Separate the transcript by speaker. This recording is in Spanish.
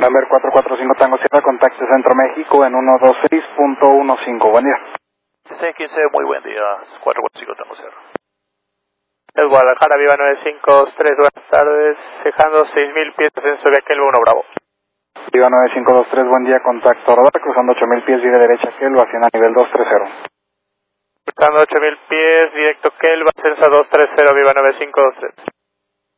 Speaker 1: Number 445 Tango Sierra, contacte Centro México en 126.15. Buen día.
Speaker 2: 1615, muy buen día. 445 Tango Sierra. Es Guadalajara, Viva 9523, buenas tardes. Dejando 6000 pies, ascenso de Aquelva 1 Bravo.
Speaker 1: Viva 9523, buen día, contacto radar, cruzando 8000 pies, vía derecha Aquelva, hacia nivel 230.
Speaker 2: Cruzando 8000 pies, directo Aquelva, ascenso 230, Viva 9523.